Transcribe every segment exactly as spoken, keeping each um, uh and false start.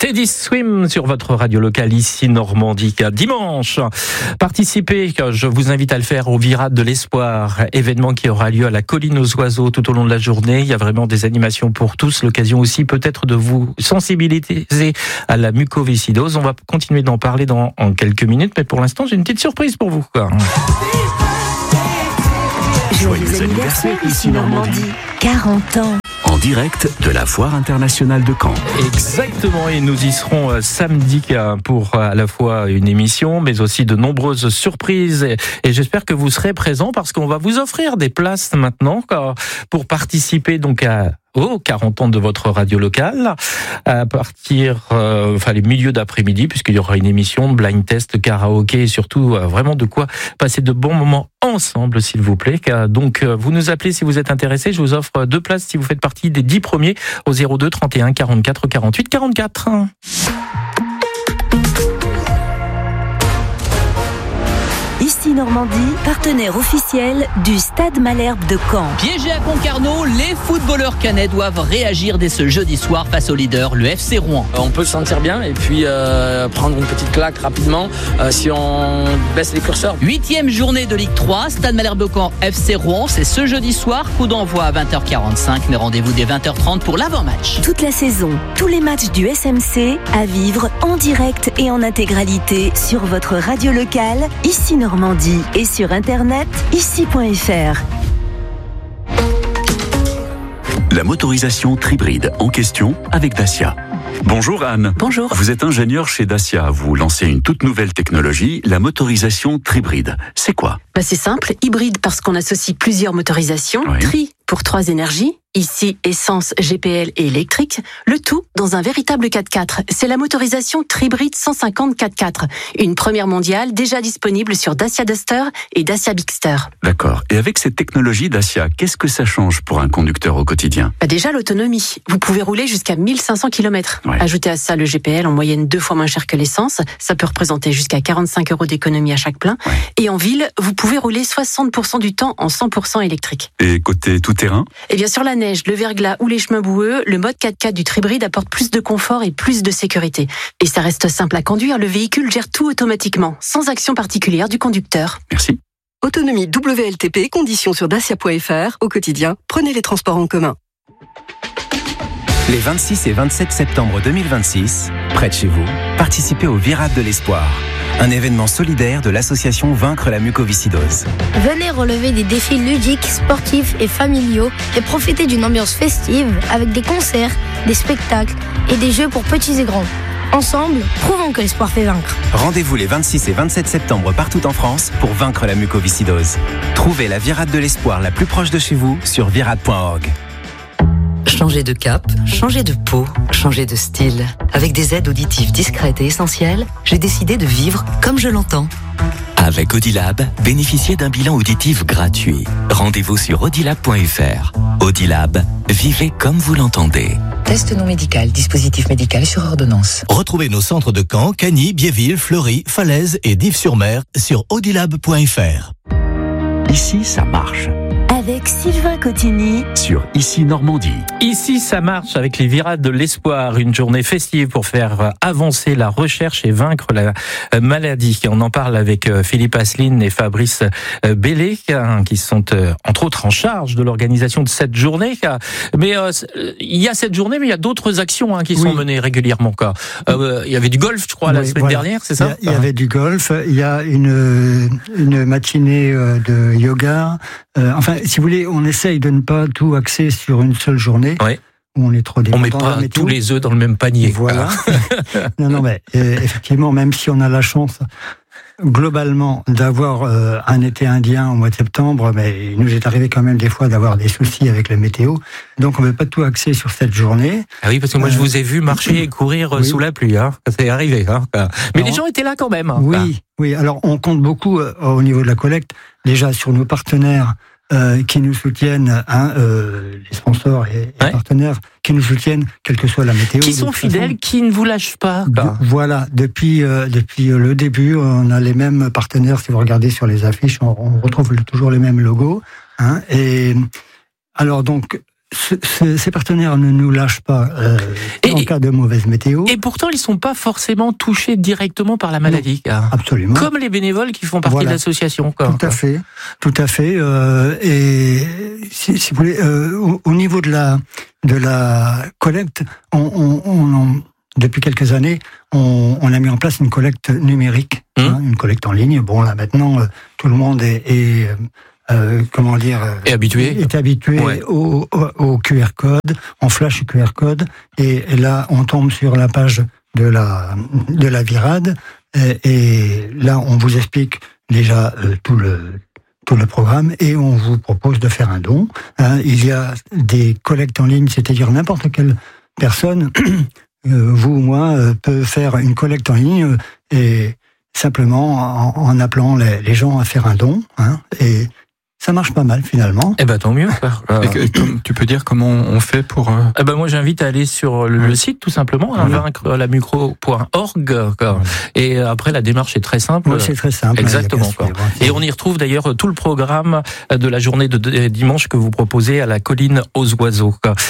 Teddy Swim sur votre radio locale ici Normandie. Dimanche, participez, je vous invite à le faire au Virade de l'Espoir, événement qui aura lieu à la Colline aux Oiseaux tout au long de la journée. Il y a vraiment des animations pour tous, l'occasion aussi peut-être de vous sensibiliser à la mucoviscidose. On va continuer d'en parler dans en quelques minutes, mais pour l'instant j'ai une petite surprise pour vous. Quoi. Joyeux anniversaire ici Normandie, quarante ans. En direct de la Foire internationale de Caen. Exactement, et nous y serons euh, samedi pour euh, à la fois une émission, mais aussi de nombreuses surprises. Et, et j'espère que vous serez présents parce qu'on va vous offrir des places maintenant euh, pour participer donc à aux quarante ans de votre radio locale, à partir, euh, enfin les milieux d'après-midi, puisqu'il y aura une émission de blind test, karaoké, et surtout euh, vraiment de quoi passer de bons moments ensemble, s'il vous plaît. Donc euh, vous nous appelez si vous êtes intéressé. Je vous offre deux places si vous faites partie des dix premiers au zéro deux trente et un quarante-quatre quarante-huit quarante-quatre. Ici Normandie, partenaire officiel du Stade Malherbe de Caen. Piégés à Concarneau, les footballeurs caennais doivent réagir dès ce jeudi soir face au leader, le F C Rouen. On peut se sentir bien et puis euh, prendre une petite claque rapidement euh, si on baisse les curseurs. Huitième journée de Ligue trois, Stade Malherbe de Caen, F C Rouen, c'est ce jeudi soir, coup d'envoi à vingt heures quarante-cinq, mais rendez-vous dès vingt heures trente pour l'avant-match. Toute la saison, tous les matchs du S M C à vivre en direct et en intégralité sur votre radio locale, ici Normandie, et sur internet, ici point f r. La motorisation Tribride en question avec Dacia. Bonjour Anne. Bonjour. Vous êtes ingénieure chez Dacia. Vous lancez une toute nouvelle technologie, la motorisation Tribride. C'est quoi ? Bah c'est simple, hybride parce qu'on associe plusieurs motorisations, Oui. tri pour trois énergies, ici essence, G P L et électrique, le tout dans un véritable quatre-quatre. C'est la motorisation Tribride cent cinquante quatre-quatre, une première mondiale déjà disponible sur Dacia Duster et Dacia Bigster. D'accord. Et avec cette technologie Dacia, qu'est-ce que ça change pour un conducteur au quotidien ? Bah déjà l'autonomie, vous pouvez rouler jusqu'à mille cinq cents kilomètres. Ouais. Ajoutez à ça le G P L en moyenne deux fois moins cher que l'essence, ça peut représenter jusqu'à quarante-cinq euros d'économie à chaque plein. Ouais. Et en ville, vous pouvez rouler soixante pour cent du temps en cent pour cent électrique. Et côté tout-terrain ? Et bien sur la neige, le verglas ou les chemins boueux, le mode quatre-quatre du Tribride apporte plus de confort et plus de sécurité. Et ça reste simple à conduire, le véhicule gère tout automatiquement, sans action particulière du conducteur. Merci. Autonomie W L T P, conditions sur dacia point f r. Au quotidien, prenez les transports en commun. Les vingt-six et vingt-sept septembre deux mille vingt-six, près de chez vous, participez au Virade de l'Espoir, un événement solidaire de l'association Vaincre la mucoviscidose. Venez relever des défis ludiques, sportifs et familiaux et profitez d'une ambiance festive avec des concerts, des spectacles et des jeux pour petits et grands. Ensemble, prouvons que l'espoir fait vaincre. Rendez-vous les vingt-six et vingt-sept septembre partout en France pour vaincre la mucoviscidose. Trouvez la Virade de l'Espoir la plus proche de chez vous sur virade point org. Changer de cap, changer de peau, changer de style. Avec des aides auditives discrètes et essentielles, j'ai décidé de vivre comme je l'entends. Avec Audilab, bénéficiez d'un bilan auditif gratuit. Rendez-vous sur audilab point f r. Audilab, vivez comme vous l'entendez. Test non médical, dispositif médical sur ordonnance. Retrouvez nos centres de Caen, Cagny, Biéville, Fleury, Falaise et Dives-sur-Mer sur audilab point f r. Ici, ça marche. Avec Sylvain Cotigny Sur Ici Normandie. Ici, ça marche avec les Virades de l'Espoir, une journée festive pour faire avancer la recherche et vaincre la maladie. On en parle avec Philippe Asseline et Fabrice Bellé, qui sont entre autres en charge de l'organisation de cette journée. Mais euh, il y a cette journée, mais il y a d'autres actions hein, qui sont oui. menées régulièrement. Quoi. Euh, il y avait du golf, je crois, oui, la semaine voilà. dernière, c'est ça ? Il y, a, il y avait du golf, il y a une, une matinée de yoga. Euh, enfin, si vous voulez, on essaye de ne pas tout axer sur une seule journée. Oui. Où on est trop dépendant. On met pas met tous tout. les œufs dans le même panier. Voilà. non, non, mais euh, effectivement, même si on a la chance globalement d'avoir euh, un été indien au mois de septembre, mais il nous est arrivé quand même des fois d'avoir des soucis avec la météo. Donc on ne veut pas tout axer sur cette journée. Ah oui, parce que moi euh, je vous ai vu marcher et courir oui. sous la pluie. Hein. Ça c'est arrivé. Hein. Mais alors, les gens étaient là quand même. Hein. Oui, oui. Alors on compte beaucoup euh, au niveau de la collecte, déjà sur nos partenaires euh, qui nous soutiennent, hein, euh, les sponsors et, et ouais. partenaires qui nous soutiennent, quelle que soit la météo. Qui sont fidèles, façon. Qui ne vous lâchent pas. De, voilà, depuis euh, depuis le début, on a les mêmes partenaires. Si vous regardez sur les affiches, on, on retrouve toujours les mêmes logos. Hein, et alors donc, ce, ces partenaires ne nous lâchent pas euh, et, en cas de mauvaise météo. Et pourtant, ils sont pas forcément touchés directement par la maladie. Non, absolument. Comme les bénévoles qui font partie voilà. de l'association. Quoi. Tout à fait, tout à fait. Euh, et si, si vous voulez, euh, au, au niveau de la de la collecte, on, on, on, on depuis quelques années, on, on a mis en place une collecte numérique, mmh. hein, une collecte en ligne. Bon, là maintenant, euh, tout le monde est, est euh, comment dire, est habitué, est habitué ouais. au, au, au Q R code. On flash le Q R code et, et là, on tombe sur la page de la de la Virade et, et là, on vous explique déjà euh, tout le tout le programme et on vous propose de faire un don. Hein, il y a des collectes en ligne, c'est-à-dire n'importe quelle personne. Euh, vous ou moi euh, peut faire une collecte en ligne euh, et simplement en, en appelant les, les gens à faire un don, hein, et ça marche pas mal finalement. Eh ben tant mieux. Euh, et que, tu peux dire comment on fait pour... Euh... Eh ben moi j'invite à aller sur le, oui. le site tout simplement, hein, oui. vaincre la mucro point org. Quoi. Et après la démarche est très simple. Oui, c'est très simple. Exactement. Quoi. Et on y retrouve d'ailleurs tout le programme de la journée de dimanche que vous proposez à la colline aux oiseaux.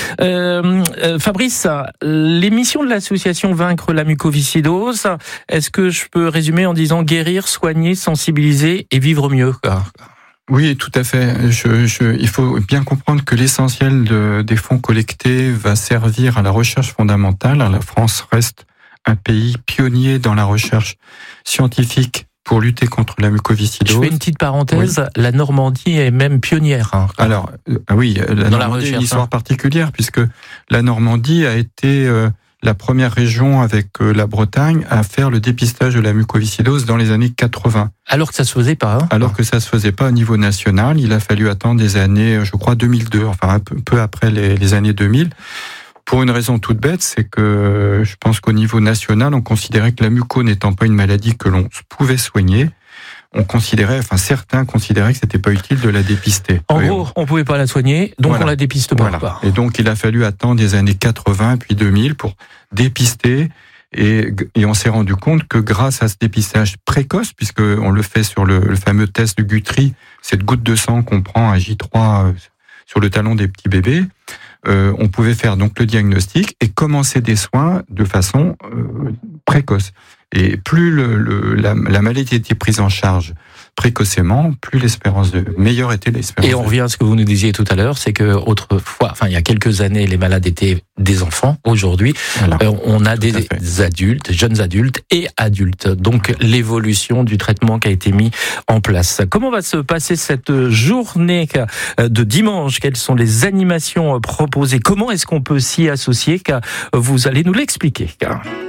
Euh, euh, Fabrice, l'émission de l'association Vaincre la mucoviscidose, est-ce que je peux résumer en disant guérir, soigner, sensibiliser et vivre mieux quoi. Oui, tout à fait. Je, je, il faut bien comprendre que l'essentiel de, des fonds collectés va servir à la recherche fondamentale. La France reste un pays pionnier dans la recherche scientifique pour lutter contre la mucoviscidose. Je fais une petite parenthèse, oui. La Normandie est même pionnière. Hein, Alors, euh, oui, la dans Normandie a une histoire hein. particulière, puisque la Normandie a été... Euh, la première région avec la Bretagne à faire le dépistage de la mucoviscidose dans les années quatre-vingts. Alors que ça se faisait pas. Hein Alors que ça se faisait pas au niveau national. Il a fallu attendre des années, je crois, deux mille deux, enfin un peu, peu après les, les années deux mille. Pour une raison toute bête, c'est que je pense qu'au niveau national, on considérait que la muco n'étant pas une maladie que l'on pouvait soigner, on considérait, enfin certains considéraient que c'était pas utile de la dépister. En oui, gros, on... on pouvait pas la soigner, donc voilà. on la dépiste pas. Voilà. Et donc il a fallu attendre les années quatre-vingts puis deux mille pour dépister et, et on s'est rendu compte que grâce à ce dépistage précoce, puisque on le fait sur le, le fameux test de Guthrie, cette goutte de sang qu'on prend à J trois sur le talon des petits bébés, euh, on pouvait faire donc le diagnostic et commencer des soins de façon euh, précoce. Et plus le, le, la, la maladie était prise en charge précocement, plus l'espérance de meilleure était l'espérance. Et on revient à ce que vous nous disiez tout à l'heure, c'est que autrefois, enfin il y a quelques années, les malades étaient des enfants. Aujourd'hui, voilà. euh, on a des, des adultes, jeunes adultes et adultes. Donc l'évolution du traitement qui a été mis en place. Comment va se passer cette journée de dimanche? Quelles sont les animations proposées? Comment est-ce qu'on peut s'y associer? Vous allez nous l'expliquer.